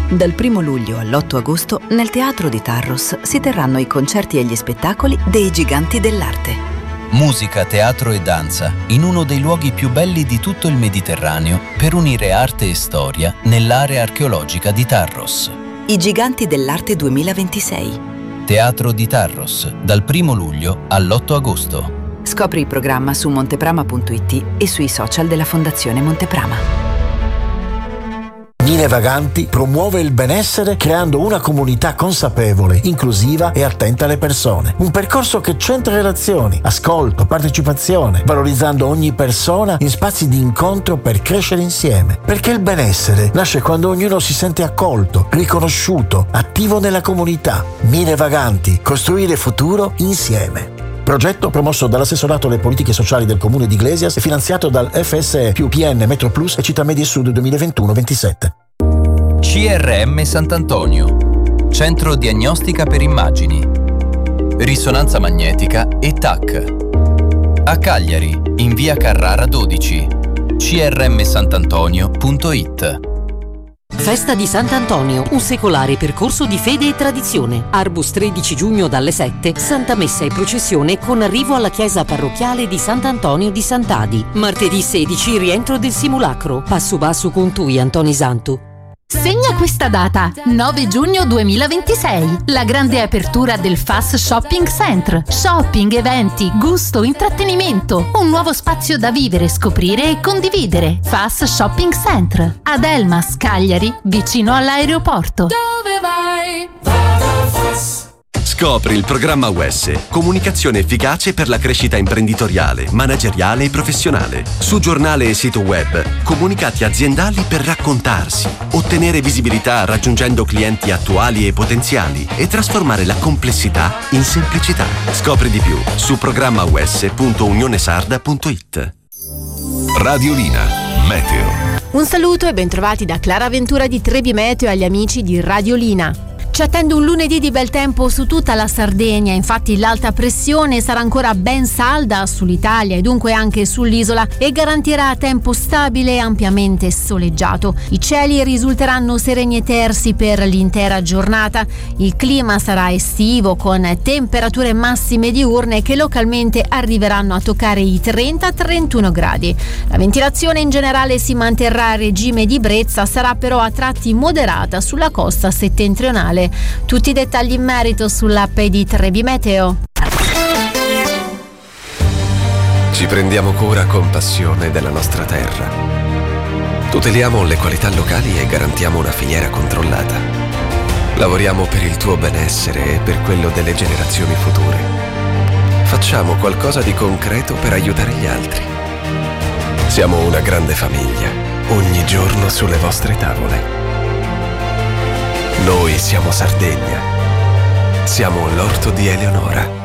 Dal 1 luglio all'8 agosto nel Teatro di Tarros si terranno i concerti e gli spettacoli dei Giganti dell'Arte. Musica, teatro e danza in uno dei luoghi più belli di tutto il Mediterraneo per unire arte e storia nell'area archeologica di Tarros. I Giganti dell'Arte 2026. Teatro di Tarros, dal 1 luglio all'8 agosto. Scopri il programma su monteprama.it e sui social della Fondazione Monteprama. Mine Vaganti promuove il benessere creando una comunità consapevole, inclusiva e attenta alle persone. Un percorso che centra relazioni, ascolto, partecipazione, valorizzando ogni persona in spazi di incontro per crescere insieme. Perché il benessere nasce quando ognuno si sente accolto, riconosciuto, attivo nella comunità. Mine Vaganti, costruire futuro insieme. Progetto promosso dall'assessorato alle politiche sociali del comune di Iglesias e finanziato dal FSE più PN Metro Plus e Città Media Sud 2021-27. CRM Sant'Antonio, Centro Diagnostica per Immagini, Risonanza Magnetica e TAC. A Cagliari, in via Carrara 12, crmsantantonio.it. Festa di Sant'Antonio, un secolare percorso di fede e tradizione. Arbus 13 giugno dalle 7, Santa Messa e processione con arrivo alla chiesa parrocchiale di Sant'Antonio di Sant'Adi. Martedì 16, rientro del simulacro. Passo basso con Tui Antoni Santu. Segna questa data, 9 giugno 2026, la grande apertura del FAS Shopping Center. Shopping, eventi, gusto, intrattenimento, un nuovo spazio da vivere, scoprire e condividere. FAS Shopping Center, ad Elmas, Cagliari, vicino all'aeroporto. Dove vai? Scopri il programma UES, comunicazione efficace per la crescita imprenditoriale, manageriale e professionale. Su giornale e sito web, comunicati aziendali per raccontarsi, ottenere visibilità raggiungendo clienti attuali e potenziali e trasformare la complessità in semplicità. Scopri di più su programmaues.unionesarda.it. Radiolina Meteo. Un saluto e bentrovati da Clara Ventura di Trebi Meteo agli amici di Radiolina. Ci attende un lunedì di bel tempo su tutta la Sardegna, infatti l'alta pressione sarà ancora ben salda sull'Italia e dunque anche sull'isola e garantirà tempo stabile e ampiamente soleggiato. I cieli risulteranno sereni e tersi per l'intera giornata. Il clima sarà estivo con temperature massime diurne che localmente arriveranno a toccare i 30-31 gradi. La ventilazione in generale si manterrà a regime di brezza, sarà però a tratti moderata sulla costa settentrionale. Tutti i dettagli in merito sull'app di Trebi Meteo. Ci prendiamo cura con passione della nostra terra. Tuteliamo le qualità locali e garantiamo una filiera controllata. Lavoriamo per il tuo benessere e per quello delle generazioni future. Facciamo qualcosa di concreto per aiutare gli altri. Siamo una grande famiglia, ogni giorno sulle vostre tavole. Noi siamo Sardegna. Siamo l'orto di Eleonora.